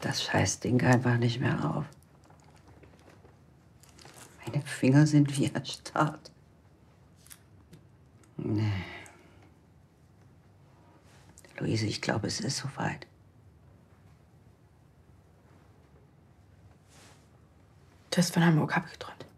das Scheißding einfach nicht mehr auf. Meine Finger sind wie erstarrt. Nee. Luise, ich glaube, es ist soweit. Du hast von Hamburg abgeträumt.